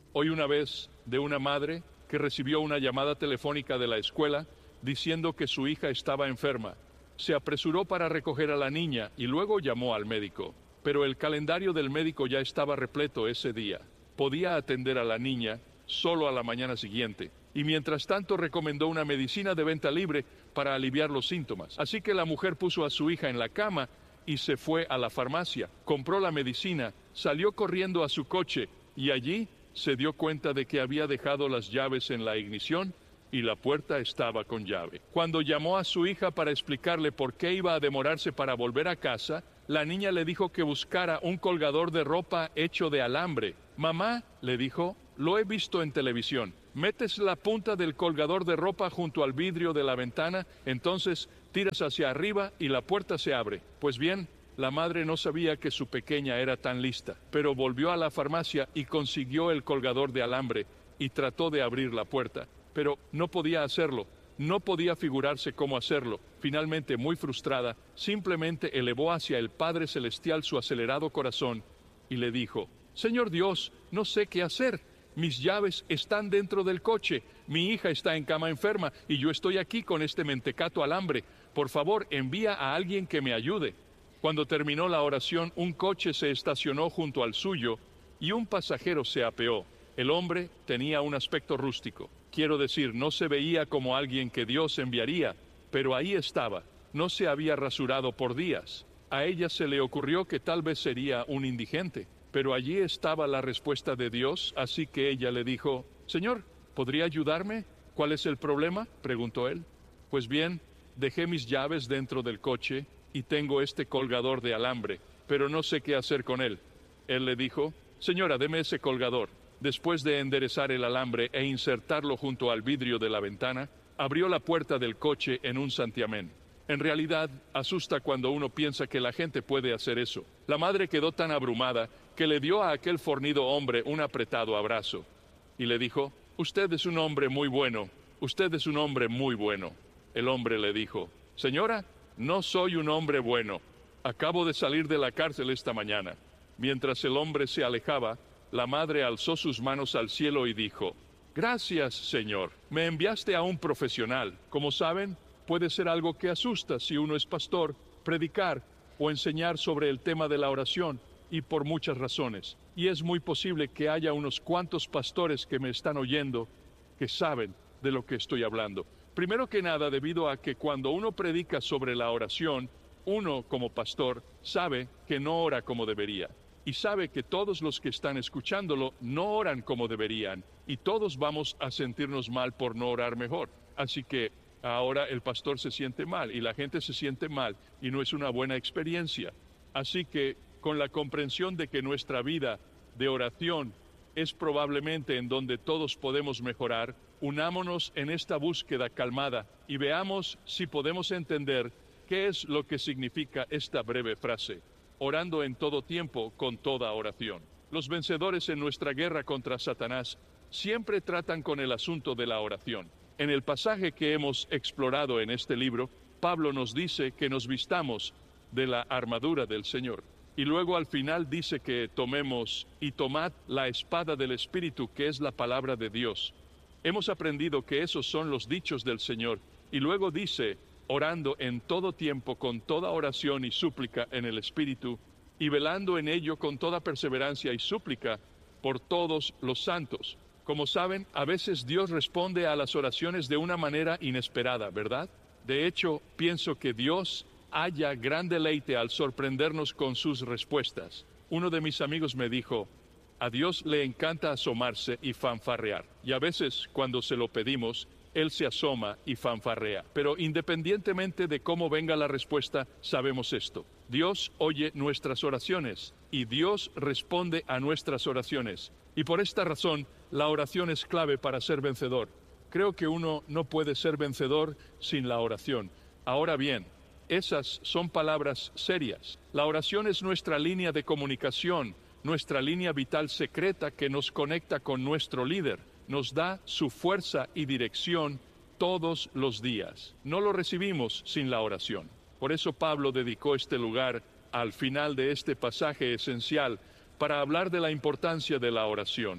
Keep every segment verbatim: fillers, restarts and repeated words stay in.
Oí una vez de una madre que recibió una llamada telefónica de la escuela diciendo que su hija estaba enferma. Se apresuró para recoger a la niña y luego llamó al médico. Pero el calendario del médico ya estaba repleto ese día. Podía atender a la niña solo a la mañana siguiente. Y mientras tanto recomendó una medicina de venta libre para aliviar los síntomas. Así que la mujer puso a su hija en la cama y se fue a la farmacia. Compró la medicina, salió corriendo a su coche y allí se dio cuenta de que había dejado las llaves en la ignición y la puerta estaba con llave. Cuando llamó a su hija para explicarle por qué iba a demorarse para volver a casa, la niña le dijo que buscara un colgador de ropa hecho de alambre. Mamá, le dijo, lo he visto en televisión. Metes la punta del colgador de ropa junto al vidrio de la ventana, entonces tiras hacia arriba y la puerta se abre. Pues bien, la madre no sabía que su pequeña era tan lista, pero volvió a la farmacia y consiguió el colgador de alambre y trató de abrir la puerta. Pero no podía hacerlo, no podía figurarse cómo hacerlo. Finalmente, muy frustrada, simplemente elevó hacia el Padre Celestial su acelerado corazón y le dijo, Señor Dios, no sé qué hacer. Mis llaves están dentro del coche, mi hija está en cama enferma y yo estoy aquí con este mentecato alambre. Por favor, envía a alguien que me ayude. Cuando terminó la oración, un coche se estacionó junto al suyo y un pasajero se apeó. El hombre tenía un aspecto rústico. Quiero decir, no se veía como alguien que Dios enviaría, pero ahí estaba. No se había rasurado por días. A ella se le ocurrió que tal vez sería un indigente, pero allí estaba la respuesta de Dios, así que ella le dijo, Señor, ¿podría ayudarme? ¿Cuál es el problema?, preguntó él. Pues bien, dejé mis llaves dentro del coche y tengo este colgador de alambre, pero no sé qué hacer con él. Él le dijo, Señora, deme ese colgador. Después de enderezar el alambre e insertarlo junto al vidrio de la ventana, abrió la puerta del coche en un santiamén. En realidad, asusta cuando uno piensa que la gente puede hacer eso. La madre quedó tan abrumada que le dio a aquel fornido hombre un apretado abrazo. Y le dijo, Usted es un hombre muy bueno, usted es un hombre muy bueno. El hombre le dijo, Señora, no soy un hombre bueno. Acabo de salir de la cárcel esta mañana. Mientras el hombre se alejaba, la madre alzó sus manos al cielo y dijo, Gracias, Señor, me enviaste a un profesional. Como saben, puede ser algo que asusta si uno es pastor, predicar o enseñar sobre el tema de la oración, y por muchas razones. Y es muy posible que haya unos cuantos pastores que me están oyendo que saben de lo que estoy hablando. Primero que nada, debido a que cuando uno predica sobre la oración, uno como pastor sabe que no ora como debería. Y sabe que todos los que están escuchándolo no oran como deberían, y todos vamos a sentirnos mal por no orar mejor. Así que ahora el pastor se siente mal, y la gente se siente mal, y no es una buena experiencia. Así que, con la comprensión de que nuestra vida de oración es probablemente en donde todos podemos mejorar, unámonos en esta búsqueda calmada, y veamos si podemos entender qué es lo que significa esta breve frase. Orando en todo tiempo, con toda oración. Los vencedores en nuestra guerra contra Satanás siempre tratan con el asunto de la oración. En el pasaje que hemos explorado en este libro, Pablo nos dice que nos vistamos de la armadura del Señor. Y luego al final dice que tomemos y tomad la espada del Espíritu, que es la palabra de Dios. Hemos aprendido que esos son los dichos del Señor. Y luego dice, orando en todo tiempo con toda oración y súplica en el Espíritu, y velando en ello con toda perseverancia y súplica por todos los santos. Como saben, a veces Dios responde a las oraciones de una manera inesperada, ¿verdad? De hecho, pienso que Dios halla gran deleite al sorprendernos con sus respuestas. Uno de mis amigos me dijo, a Dios le encanta asomarse y fanfarrear, y a veces, cuando se lo pedimos, Él se asoma y fanfarrea. Pero independientemente de cómo venga la respuesta, sabemos esto. Dios oye nuestras oraciones y Dios responde a nuestras oraciones. Y por esta razón, la oración es clave para ser vencedor. Creo que uno no puede ser vencedor sin la oración. Ahora bien, esas son palabras serias. La oración es nuestra línea de comunicación, nuestra línea vital secreta que nos conecta con nuestro líder. Nos da su fuerza y dirección todos los días. No lo recibimos sin la oración. Por eso Pablo dedicó este lugar al final de este pasaje esencial para hablar de la importancia de la oración.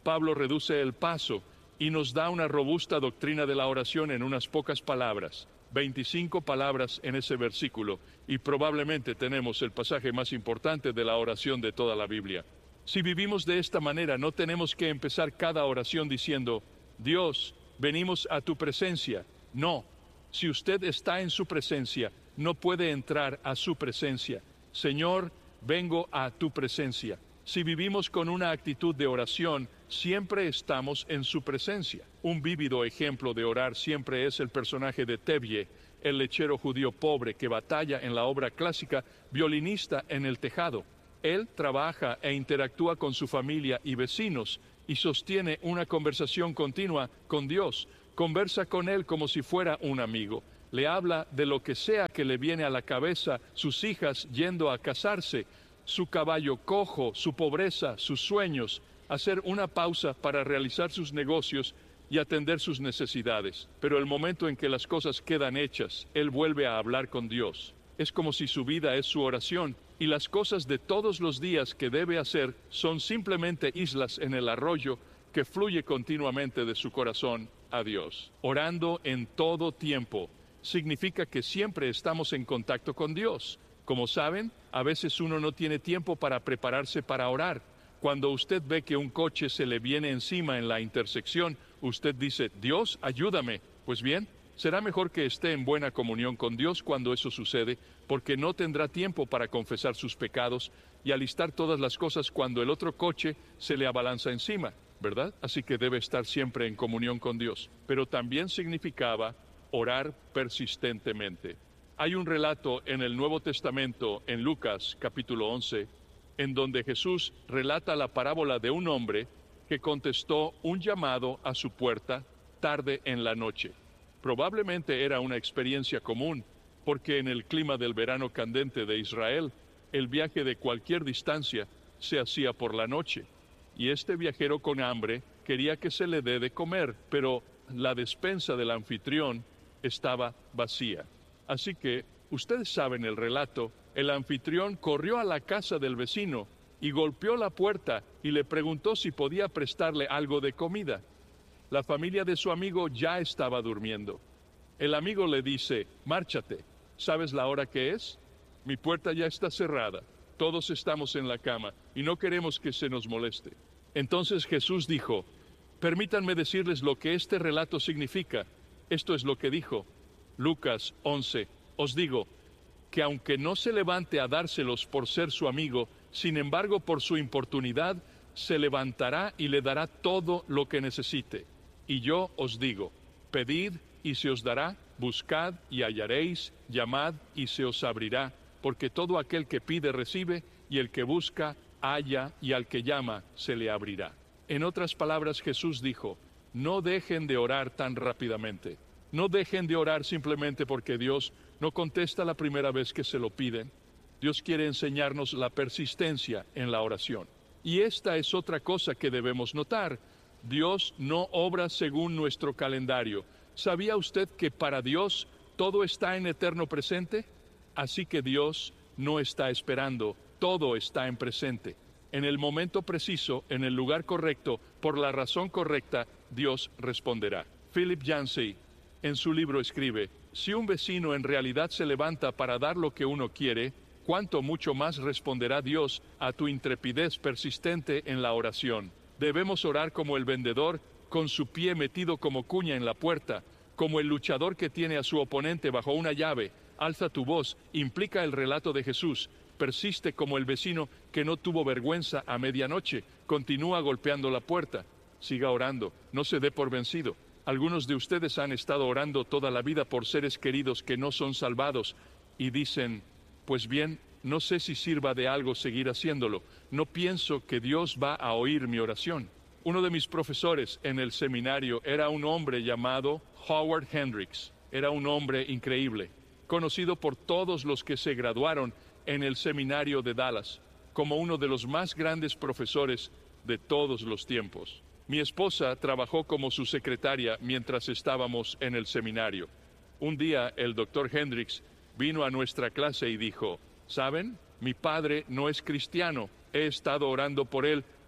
Pablo reduce el paso y nos da una robusta doctrina de la oración en unas pocas palabras, veinticinco palabras en ese versículo, y probablemente tenemos el pasaje más importante de la oración de toda la Biblia. Si vivimos de esta manera, no tenemos que empezar cada oración diciendo, Dios, venimos a tu presencia. No, si usted está en su presencia, no puede entrar a su presencia. Señor, vengo a tu presencia. Si vivimos con una actitud de oración, siempre estamos en su presencia. Un vívido ejemplo de orar siempre es el personaje de Tevye, el lechero judío pobre que batalla en la obra clásica Violinista en el tejado. Él trabaja e interactúa con su familia y vecinos y sostiene una conversación continua con Dios. Conversa con Él como si fuera un amigo. Le habla de lo que sea que le viene a la cabeza, sus hijas yendo a casarse, su caballo cojo, su pobreza, sus sueños, hacer una pausa para realizar sus negocios y atender sus necesidades. Pero el momento en que las cosas quedan hechas, Él vuelve a hablar con Dios. Es como si su vida es su oración y las cosas de todos los días que debe hacer son simplemente islas en el arroyo que fluye continuamente de su corazón a Dios. Orando en todo tiempo significa que siempre estamos en contacto con Dios. Como saben, a veces uno no tiene tiempo para prepararse para orar. Cuando usted ve que un coche se le viene encima en la intersección, usted dice, Dios, ayúdame. Pues bien, será mejor que esté en buena comunión con Dios cuando eso sucede, porque no tendrá tiempo para confesar sus pecados y alistar todas las cosas cuando el otro coche se le abalanza encima, ¿verdad? Así que debe estar siempre en comunión con Dios. Pero también significaba orar persistentemente. Hay un relato en el Nuevo Testamento, en Lucas capítulo once, en donde Jesús relata la parábola de un hombre que contestó un llamado a su puerta tarde en la noche. Probablemente era una experiencia común, porque en el clima del verano candente de Israel, el viaje de cualquier distancia se hacía por la noche. Y este viajero con hambre quería que se le dé de comer, pero la despensa del anfitrión estaba vacía. Así que, ustedes saben el relato, el anfitrión corrió a la casa del vecino y golpeó la puerta y le preguntó si podía prestarle algo de comida. La familia de su amigo ya estaba durmiendo. El amigo le dice, márchate, ¿sabes la hora que es? Mi puerta ya está cerrada, todos estamos en la cama y no queremos que se nos moleste. Entonces Jesús dijo, permítanme decirles lo que este relato significa. Esto es lo que dijo. Lucas once, os digo, que aunque no se levante a dárselos por ser su amigo, sin embargo por su importunidad, se levantará y le dará todo lo que necesite. Y yo os digo, pedid y se os dará, buscad y hallaréis, llamad y se os abrirá, porque todo aquel que pide recibe, y el que busca, halla, y al que llama, se le abrirá. En otras palabras, Jesús dijo, no dejen de orar tan rápidamente. No dejen de orar simplemente porque Dios no contesta la primera vez que se lo piden. Dios quiere enseñarnos la persistencia en la oración. Y esta es otra cosa que debemos notar. Dios no obra según nuestro calendario. ¿Sabía usted que para Dios todo está en eterno presente? Así que Dios no está esperando, todo está en presente. En el momento preciso, en el lugar correcto, por la razón correcta, Dios responderá. Philip Yancey, en su libro escribe, si un vecino en realidad se levanta para dar lo que uno quiere, cuánto mucho más responderá Dios a tu intrepidez persistente en la oración. Debemos orar como el vendedor, con su pie metido como cuña en la puerta, como el luchador que tiene a su oponente bajo una llave. Alza tu voz, implica el relato de Jesús. Persiste como el vecino que no tuvo vergüenza a medianoche, continúa golpeando la puerta. Siga orando, no se dé por vencido. Algunos de ustedes han estado orando toda la vida por seres queridos que no son salvados y dicen, pues bien, no sé si sirva de algo seguir haciéndolo. No pienso que Dios va a oír mi oración. Uno de mis profesores en el seminario era un hombre llamado Howard Hendricks. Era un hombre increíble, conocido por todos los que se graduaron en el seminario de Dallas, como uno de los más grandes profesores de todos los tiempos. Mi esposa trabajó como su secretaria mientras estábamos en el seminario. Un día el doctor Hendricks vino a nuestra clase y dijo, ¿saben? Mi padre no es cristiano, he estado orando por él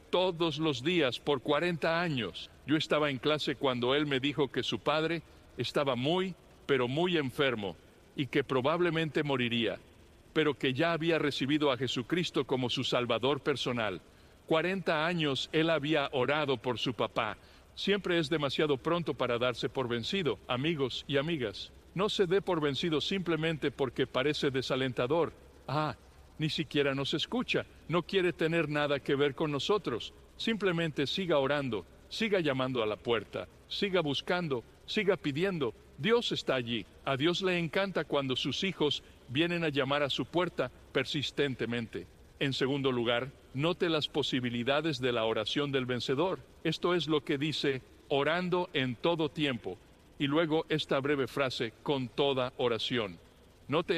todos los días por cuarenta años. Yo estaba en clase cuando él me dijo que su padre estaba muy, pero muy enfermo y que probablemente moriría, pero que ya había recibido a Jesucristo como su Salvador personal. cuarenta años él había orado por su papá. Siempre es demasiado pronto para darse por vencido, amigos y amigas. No se dé por vencido simplemente porque parece desalentador. Ah, ni siquiera nos escucha, no quiere tener nada que ver con nosotros. Simplemente siga orando, siga llamando a la puerta, siga buscando, siga pidiendo. Dios está allí. A Dios le encanta cuando sus hijos vienen a llamar a su puerta persistentemente. En segundo lugar, note las posibilidades de la oración del vencedor. Esto es lo que dice, orando en todo tiempo. Y luego esta breve frase, con toda oración. Note